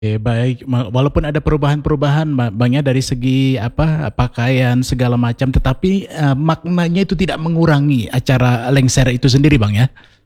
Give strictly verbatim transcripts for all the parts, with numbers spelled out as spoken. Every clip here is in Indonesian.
Oke, baik. Ma- Walaupun ada perubahan-perubahan, Ma- Bang ya, dari segi apa pakaian segala macam, tetapi eh, maknanya itu tidak mengurangi acara lengser itu sendiri, Bang ya.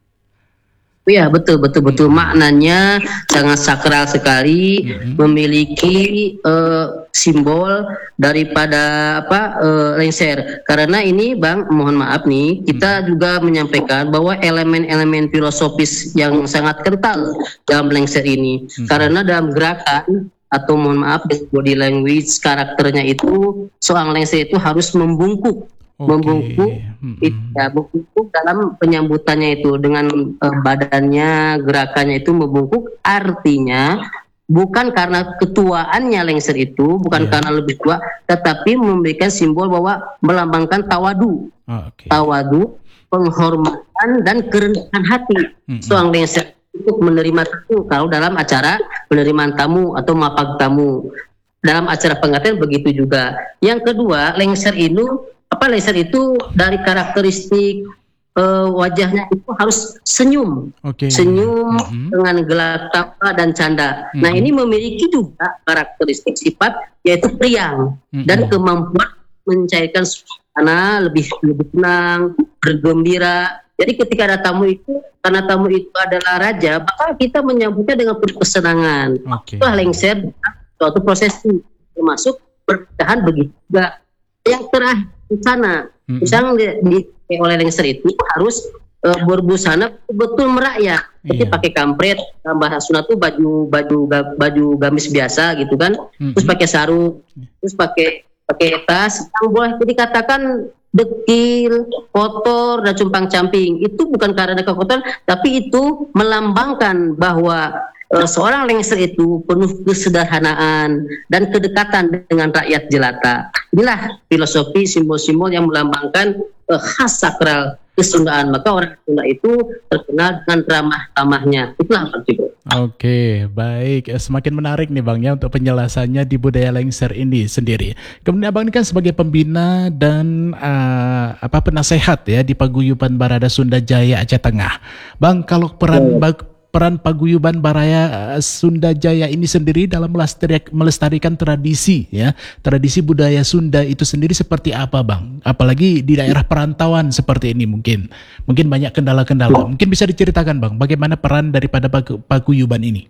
Iya, betul betul betul, Mm-mm. maknanya sangat sakral sekali, Mm-mm. memiliki eh, simbol daripada apa eh, lengser. Karena ini Bang, mohon maaf nih, kita Mm-mm. juga menyampaikan bahwa elemen-elemen filosofis yang sangat kental dalam lengser ini. Mm-mm. Karena dalam gerakan atau mohon maaf body language karakternya itu, seorang lengser itu harus membungkuk Oke. membungkuk Mm-mm. ya, membungkuk dalam penyambutannya itu dengan eh, badannya, gerakannya itu membungkuk, artinya bukan karena ketuaannya lengser itu, bukan Ya. karena lebih tua, tetapi memberikan simbol bahwa melambangkan tawadu, Oke. tawadu, penghormatan dan kerendahan hati Mm-mm. seorang lengser untuk menerima tamu. Kalau dalam acara penerimaan tamu atau mapag tamu, dalam acara pengantin begitu juga. Yang kedua, lengser itu apa lengser itu dari karakteristik eh, wajahnya itu harus senyum, Oke. senyum Mm-mm. dengan gelak tawa dan canda. Nah, ini Mm-mm. memiliki juga karakteristik sifat yaitu periang dan Mm-mm. kemampuan mencairkan suasana lebih lebih tenang, bergembira. Jadi ketika ada tamu itu, karena tamu itu adalah raja, maka kita menyambutnya dengan penuh kesenangan. Oke. Itulah lengser suatu prosesi, termasuk pernikahan begitu juga. Yang terakhir busana, Mm-mm. misalnya di, di oleh lengser itu harus uh, berbusana betul merakyat. Jadi Iya. pakai kampret, dalam bahasa Sunda tuh baju baju ga- baju gamis biasa gitu kan, terus Mm-mm. pakai sarung, terus pakai pakai tas yang boleh dikatakan dekil, kotor dan cumpang camping. Itu bukan karena kekotoran, tapi itu melambangkan bahwa eh, seorang lengser itu penuh kesederhanaan dan kedekatan dengan rakyat jelata. Inilah filosofi simbol-simbol yang melambangkan eh, khas sakral kesundaan. Maka orang Sunda itu terkenal dengan ramah tamahnya. Itulah Pak Cibo. Oke, baik. Eh, Semakin menarik nih Bang ya untuk penjelasannya di budaya lengser ini sendiri. Kemudian Abang ini kan sebagai pembina dan eh, apa penasehat ya di Paguyuban Barada Sunda Jaya Aceh Tengah. Bang, kalau peran bag- peran Paguyuban Baraya eh, Sunda Jaya ini sendiri dalam melestari- melestarikan tradisi ya, tradisi budaya Sunda itu sendiri seperti apa Bang? Apalagi di daerah perantauan seperti ini mungkin. Mungkin banyak kendala-kendala. Mungkin bisa diceritakan Bang, bagaimana peran daripada Pagu- Paguyuban ini?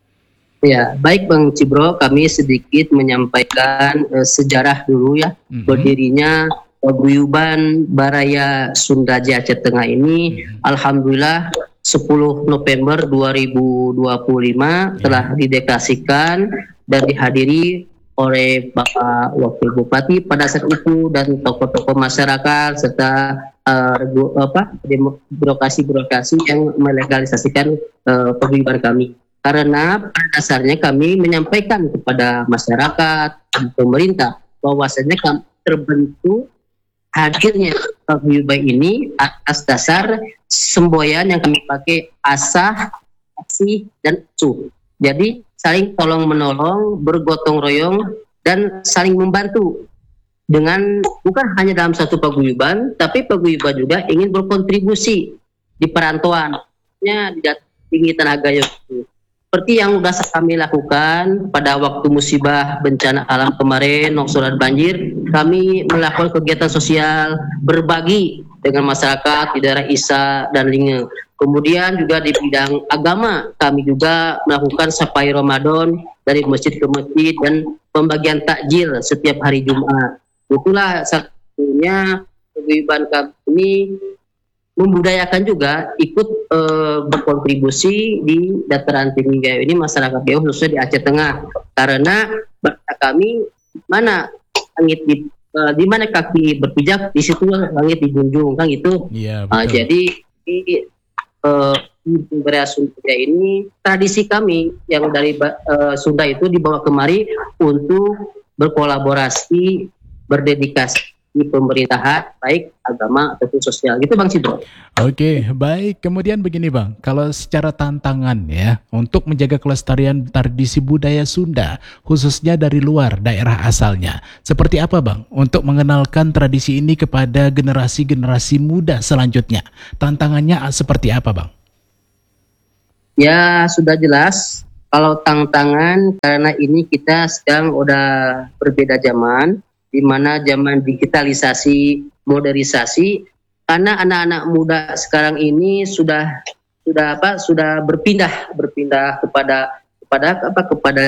Ya, baik Bang Cibro, kami sedikit menyampaikan eh, sejarah dulu ya, Mhm. berdirinya Paguyuban Baraya Sunda Jaya Aceh Tengah ini. Mhm. Alhamdulillah sepuluh November dua ribu dua puluh lima telah Ya. dideklarasikan dan dihadiri oleh Bapak Wakil Bupati pada saat itu dan tokoh-tokoh masyarakat serta eh, regu- apa demo- birokrasi-birokrasi yang melegalisasikan eh, paguyuban kami. Karena pada dasarnya kami menyampaikan kepada masyarakat dan pemerintah bahwasanya kami terbentuk hadirnya paguyuban ini atas dasar semboyan yang kami pakai asah, asih, dan acuh. Jadi saling tolong menolong, bergotong royong, dan saling membantu dengan bukan hanya dalam satu paguyuban, tapi paguyuban juga ingin berkontribusi di perantauan, nya di tinggi tenaga itu. Seperti yang sudah kami lakukan pada waktu musibah bencana alam kemarin, longsor dan banjir, kami melakukan kegiatan sosial berbagi dengan masyarakat di daerah Isa dan Linge. Kemudian juga di bidang agama, kami juga melakukan sapai Ramadan dari masjid ke masjid dan pembagian takjil setiap hari Jumat. Itulah satunya kegiatan kami ini membudayakan juga ikut eh, berkontribusi di dataran tinggi Gayo ini masyarakat Gayo khususnya di Aceh Tengah, karena bahasa kami mana langit di eh, di mana kaki berpijak di situ langit dijunjung kan gitu. Iya, Ah, betul. jadi di eh, di budaya Sunda ini tradisi kami yang dari ba- eh, Sunda itu dibawa kemari untuk berkolaborasi, berdedikasi di pemerintahan baik agama ataupun sosial gitu Bang Sidro. Oke, baik. Kemudian begini Bang, kalau secara tantangan ya, untuk menjaga kelestarian tradisi budaya Sunda, khususnya dari luar daerah asalnya, seperti apa Bang untuk mengenalkan tradisi ini kepada generasi-generasi muda selanjutnya? Tantangannya seperti apa Bang? Ya sudah jelas kalau tantangan karena ini kita sedang udah berbeda zaman, di mana zaman digitalisasi, modernisasi, karena anak-anak muda sekarang ini sudah sudah apa sudah berpindah berpindah kepada kepada apa kepada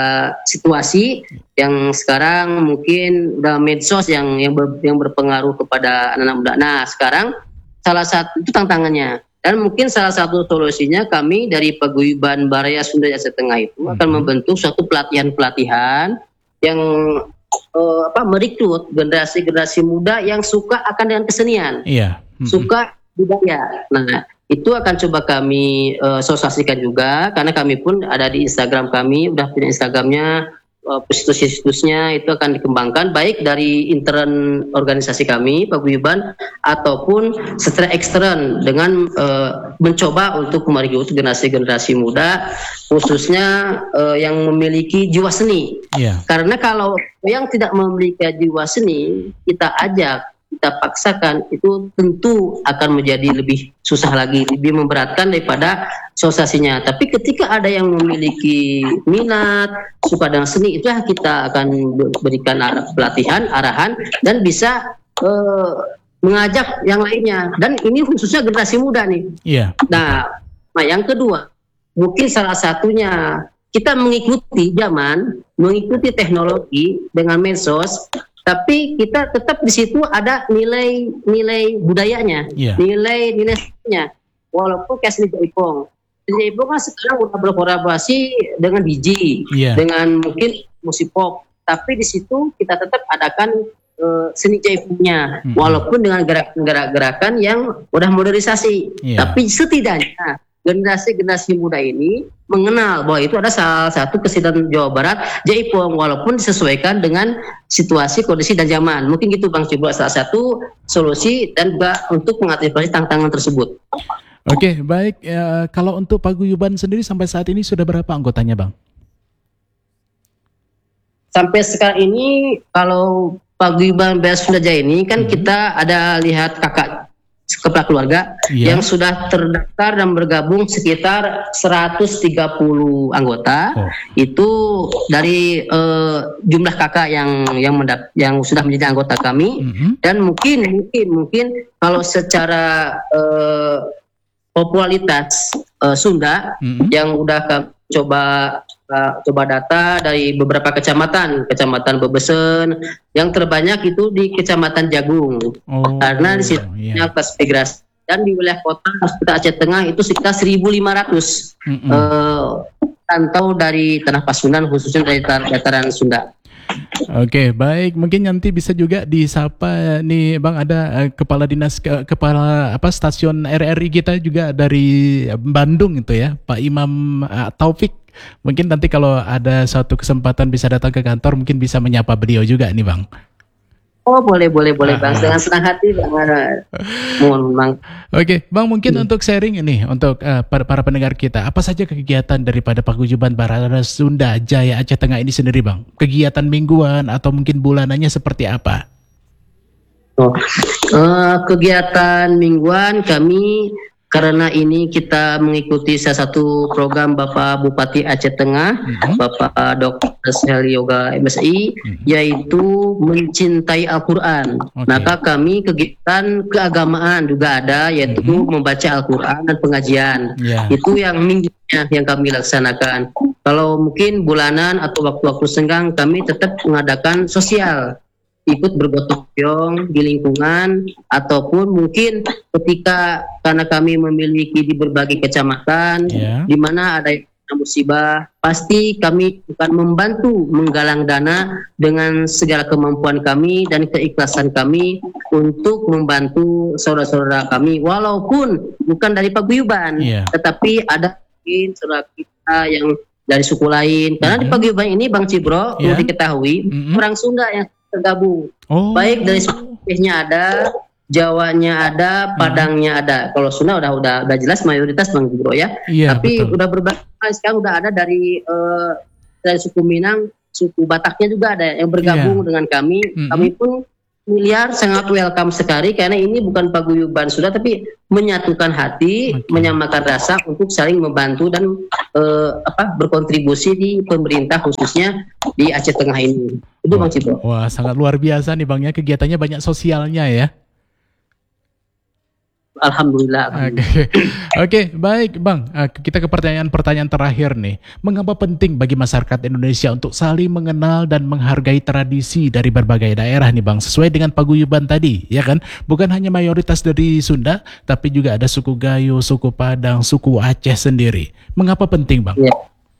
situasi yang sekarang mungkin udah medsos yang yang ber, yang berpengaruh kepada anak-anak muda. Nah, sekarang salah satu itu tantangannya. Dan mungkin salah satu solusinya kami dari Paguyuban Baraya Sunda Aceh Tengah itu hmm. akan membentuk suatu pelatihan-pelatihan yang uh, apa merekrut generasi-generasi muda yang suka akan dengan kesenian, iya. hmm. suka budaya. Nah, itu akan coba kami uh, sosialisasikan juga karena kami pun ada di Instagram kami, udah punya Instagramnya. Situs-situsnya itu akan dikembangkan baik dari intern organisasi kami Paguyuban ataupun secara ekstern dengan uh, mencoba untuk merekrut generasi-generasi muda khususnya uh, yang memiliki jiwa seni. Yeah. Karena kalau yang tidak memiliki jiwa seni kita ajak, kita paksakan itu tentu akan menjadi lebih susah lagi, lebih memberatkan daripada sosialisasinya. Tapi ketika ada yang memiliki minat, suka dengan seni, itu kita akan berikan arah, pelatihan, arahan, dan bisa uh, mengajak yang lainnya. Dan ini khususnya generasi muda nih. Yeah. Nah, nah, yang kedua, mungkin salah satunya kita mengikuti zaman, mengikuti teknologi dengan medsos, tapi kita tetap di situ ada nilai-nilai budayanya, yeah. nilai-nilainya. Walaupun kayak seni Jaipong, seni Jaipong kan sekarang udah berkolaborasi dengan D J, yeah. dengan mungkin musik pop. Tapi di situ kita tetap adakan uh, seni Jaipongnya, mm-hmm. walaupun dengan gerakan-gerakan yang udah modernisasi. Yeah. Tapi setidaknya generasi-generasi muda ini mengenal bahwa itu ada salah satu kesenian Jawa Barat, Jaipong, walaupun disesuaikan dengan situasi, kondisi, dan zaman. Mungkin gitu Bang Cibro, salah satu solusi dan juga untuk mengantisipasi tantangan tersebut. Oke, baik. Ya, kalau untuk Paguyuban sendiri sampai saat ini sudah berapa anggotanya, Bang? Sampai sekarang ini, kalau Paguyuban Baraya Sunda Jaya ini kan hmm. kita ada lihat kakak kepala keluarga yeah. yang sudah terdaftar dan bergabung sekitar seratus tiga puluh anggota. Oh. Itu dari uh, jumlah kakak yang yang mendap- yang sudah menjadi anggota kami. Mm-hmm. Dan mungkin mungkin mungkin kalau secara uh, popularitas uh, Sunda mm-hmm. yang udah kami coba uh, coba data dari beberapa kecamatan, kecamatan Bebesen, yang terbanyak itu di kecamatan Jagung, oh, karena di situ yeah. atas migrasi, dan di wilayah kota Aceh Tengah itu sekitar seribu lima ratus mm-hmm. uh, rantau dari Tanah Pasundan, khususnya dari dataran Sunda. Oke, baik. Mungkin nanti bisa juga disapa nih Bang, ada uh, kepala dinas ke, kepala apa stasiun R R I kita juga dari Bandung itu ya, Pak Imam uh, Taufik. Mungkin nanti kalau ada suatu kesempatan bisa datang ke kantor, mungkin bisa menyapa beliau juga nih Bang. Oh, boleh, boleh, boleh Bang. Dengan senang hati Bang. Mohon Bang. Oke, Bang, mungkin hmm. untuk sharing ini untuk uh, para, para pendengar kita, apa saja kegiatan daripada Paguyuban Baraya Sunda Jaya Aceh Tengah ini sendiri, Bang? Kegiatan mingguan atau mungkin bulanannya seperti apa? Oh, uh, kegiatan mingguan kami karena ini kita mengikuti salah satu program Bapak Bupati Aceh Tengah, mm-hmm. Bapak Doktor Seheli Yoga M S I, mm-hmm. yaitu mencintai Al-Quran. Okay. Maka kami kegiatan keagamaan juga ada, yaitu mm-hmm. membaca Al-Quran dan pengajian. Yeah. Itu yang minggunya yang kami laksanakan. Kalau mungkin bulanan atau waktu-waktu senggang kami tetap mengadakan sosial, ikut bergotong royong di lingkungan, ataupun mungkin ketika karena kami memiliki di berbagai kecamatan yeah. di mana ada musibah, pasti kami akan membantu menggalang dana dengan segala kemampuan kami dan keikhlasan kami untuk membantu saudara-saudara kami, walaupun bukan dari Paguyuban, yeah. tetapi ada mungkin saudara kita yang dari suku lain, karena mm-hmm. di Paguyuban ini Bang Cibro yeah. perlu diketahui mm-hmm. orang Sunda yang tergabung, oh. baik dari Sulawesinya ada, Jawanya ada, Padangnya hmm. ada. Kalau Sunda udah udah udah jelas mayoritas Bang Cibro ya. Iya, tapi betul. Udah berbagai sekarang udah ada dari uh, dari suku Minang, suku Bataknya juga ada yang bergabung yeah. dengan kami. Hmm. Kami pun miliar sangat welcome sekali karena ini bukan paguyuban sudah tapi menyatukan hati, Oke. menyamakan rasa untuk saling membantu dan eh, apa berkontribusi di pemerintah khususnya di Aceh Tengah ini. Itu Bang Cibro. Wah, sangat luar biasa nih Bang ya, kegiatannya banyak sosialnya ya. Alhamdulillah. Oke, Oke, baik Bang. Eh, Kita ke pertanyaan-pertanyaan terakhir nih. Mengapa penting bagi masyarakat Indonesia untuk saling mengenal dan menghargai tradisi dari berbagai daerah nih Bang? Sesuai dengan paguyuban tadi, ya kan? Bukan hanya mayoritas dari Sunda, tapi juga ada suku Gayo, suku Padang, suku Aceh sendiri. Mengapa penting Bang? Ya.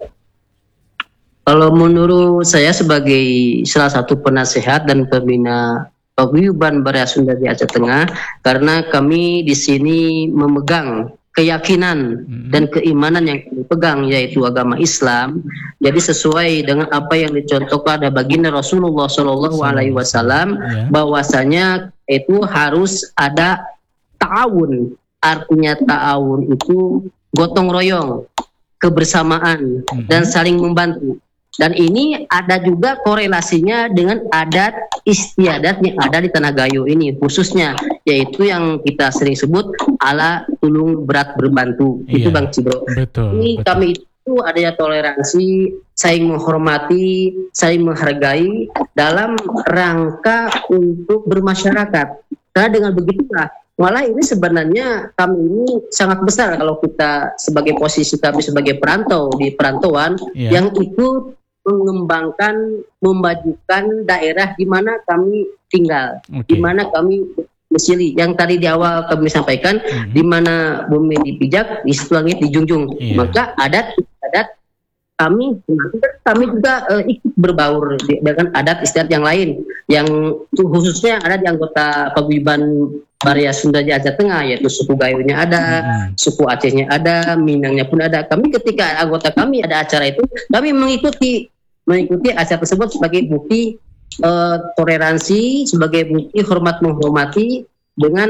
Kalau menurut saya sebagai salah satu penasehat dan pembina paguyuban Baraya Sunda di Aceh Tengah, karena kami di sini memegang keyakinan Hmm. dan keimanan yang kami pegang yaitu agama Islam. Jadi sesuai dengan apa yang dicontohkan ada baginda Rasulullah Shallallahu Alaihi Wasallam, Ya. bahwasanya itu harus ada ta'awun. Artinya ta'awun itu gotong royong, kebersamaan Mhm. dan saling membantu. Dan ini ada juga korelasinya dengan adat istiadat yang ada di Tanah Gayo ini khususnya, yaitu yang kita sering sebut ala tulung berat berbantu. Itu Iya. Bang Cibro. Betul. Ini betul. kami itu adanya toleransi, saling menghormati, saling menghargai dalam rangka untuk bermasyarakat. Karena dengan begitulah, malah ini sebenarnya kami ini sangat besar kalau kita sebagai posisi kami sebagai perantau di perantauan Iya. yang ikut mengembangkan, memajukan daerah di mana kami tinggal, Oke. di mana kami domisili. Yang tadi di awal kami sampaikan, Mhm. di mana bumi dipijak, di situ langit dijunjung. Iya. Maka adat adat kami kami juga eh, ikut berbaur di- dengan adat istiadat yang lain, yang khususnya ada di anggota paguyuban Baraya Sunda di Aceh Tengah, yaitu suku Gayonya ada, Mhm. suku Acehnya ada, Minangnya pun ada. Kami ketika anggota kami ada acara itu, kami mengikuti mengikuti acara tersebut sebagai bukti eh, toleransi, sebagai bukti hormat menghormati dengan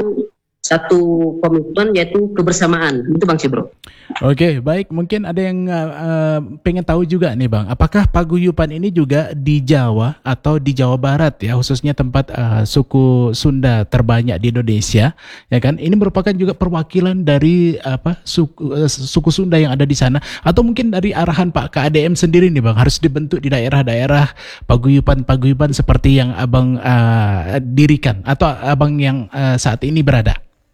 satu komitmen yaitu kebersamaan. Itu Bang Cibro. Oke, baik. Mungkin ada yang uh, uh, pengen tahu juga nih Bang, apakah paguyuban ini juga di Jawa atau di Jawa Barat ya, khususnya tempat uh, suku Sunda terbanyak di Indonesia, ya kan? Ini merupakan juga perwakilan dari apa suku, uh, suku Sunda yang ada di sana, atau mungkin dari arahan Pak K A D M sendiri nih Bang, harus dibentuk di daerah-daerah paguyuban-paguyuban seperti yang Abang uh, dirikan atau Abang yang uh, saat ini berada.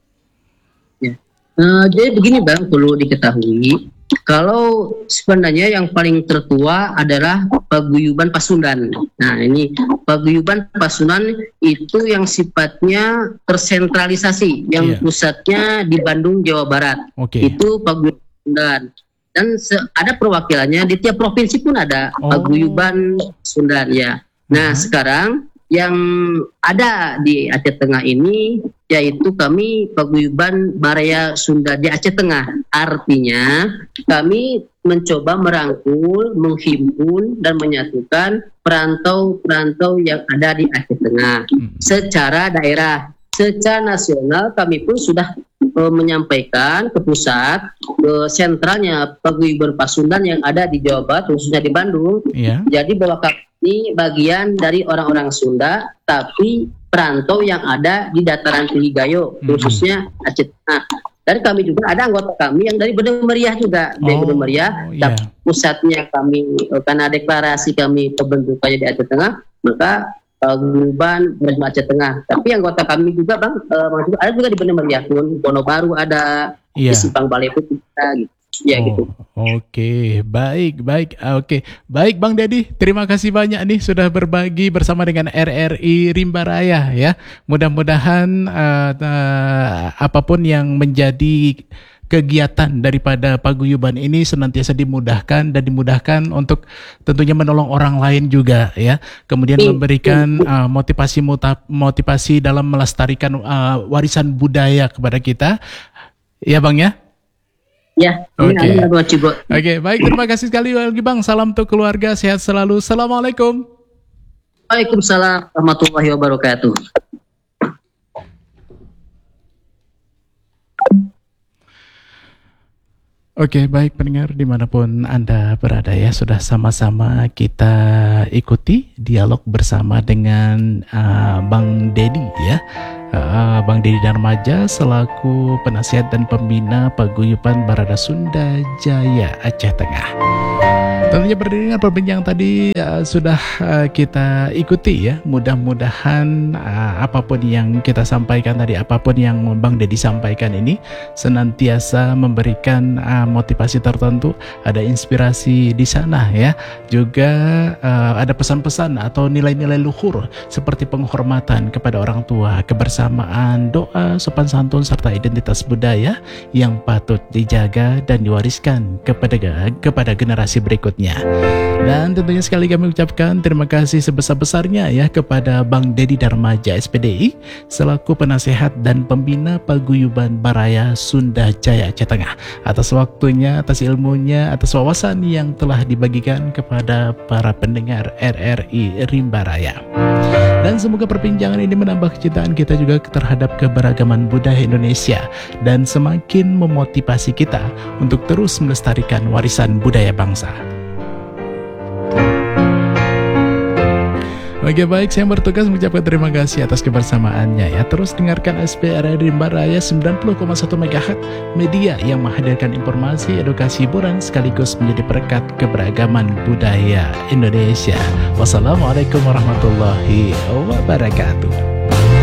Eh, jadi begini Bang, perlu diketahui kalau sebenarnya yang paling tertua adalah paguyuban Pasundan. Nah ini paguyuban Pasundan itu yang sifatnya tersentralisasi, yang Iya. pusatnya di Bandung, Jawa Barat. Oke. Itu paguyuban Pasundan. Dan se- ada perwakilannya di tiap provinsi pun ada Oh. paguyuban Sundan ya. Nah Mhm. sekarang yang ada di Aceh Tengah ini yaitu kami paguyuban Baraya Sunda di Aceh Tengah. Artinya kami mencoba merangkul, menghimpun dan menyatukan perantau-perantau yang ada di Aceh Tengah Mhm. secara daerah. Secara nasional kami pun sudah eh, menyampaikan ke pusat, ke sentralnya paguyuban Pasundan yang ada di Jawa Barat, khususnya di Bandung. Iya. Jadi bahwa kami ini bagian dari orang-orang Sunda, tapi perantau yang ada di dataran tinggi Gayo, Hmm. khususnya Aceh Tengah. Dan kami juga ada anggota kami yang dari Benung Meriah juga, dari Oh, Benung Meriah. iya. Tapi pusatnya kami eh, karena deklarasi kami pembentukannya di Aceh Tengah, maka paguyuban Berjemaah Aceh Tengah. Tapi anggota kami juga bang, eh, Bang Subuh, ada juga di Benung Meriah pun, Bono Baru ada, Iya. di Simpang Balai pun ada gitu. Ya Oh, gitu. Oke, baik, baik. Ah, Oke, baik Bang Dedi. Terima kasih banyak nih sudah berbagi bersama dengan R R I Rimba Raya ya. Mudah-mudahan uh, uh, apapun yang menjadi kegiatan daripada paguyuban ini senantiasa dimudahkan dan dimudahkan untuk tentunya menolong orang lain juga ya. Kemudian Iya, memberikan uh, motivasi muta- motivasi dalam melestarikan uh, warisan budaya kepada kita. Ya Bang ya. Ya, Oke. ini ada Bang Cibo. Oke, baik, terima kasih sekali lagi Bang. Salam untuk keluarga, sehat selalu. Assalamualaikum. Waalaikumsalam warahmatullahi wabarakatuh. Oke, baik pendengar dimanapun Anda berada ya, sudah sama-sama kita ikuti dialog bersama dengan uh, Bang Dedi ya. Uh, Bang Dedi Darmaja selaku penasihat dan pembina Paguyuban Barada Sunda Jaya Aceh Tengah. Tentunya berdiri perbincangan tadi uh, sudah uh, kita ikuti ya. Mudah-mudahan uh, apapun yang kita sampaikan tadi, apapun yang Bang Dedi sampaikan ini senantiasa memberikan uh, motivasi tertentu, ada inspirasi di sana ya. Juga uh, ada pesan-pesan atau nilai-nilai luhur seperti penghormatan kepada orang tua, kebersamaan, doa, sopan santun serta identitas budaya yang patut dijaga dan diwariskan kepada kepada generasi berikutnya. Dan tentunya sekali kami ucapkan terima kasih sebesar-besarnya ya kepada Bang Dedi Darmaja S P D I selaku penasehat dan pembina Paguyuban Baraya Sunda Jaya Aceh Tengah, atas waktunya, atas ilmunya, atas wawasan yang telah dibagikan kepada para pendengar R R I Rimba Raya. Dan semoga perbincangan ini menambah kecintaan kita juga terhadap keberagaman budaya Indonesia dan semakin memotivasi kita untuk terus melestarikan warisan budaya bangsa. Oke baik, saya bertugas mengucapkan terima kasih atas kebersamaannya ya. Terus dengarkan S P R R Rimba Raya sembilan puluh koma satu megahertz, media yang menghadirkan informasi, edukasi, hiburan sekaligus menjadi perekat keberagaman budaya Indonesia. Wassalamualaikum warahmatullahi wabarakatuh.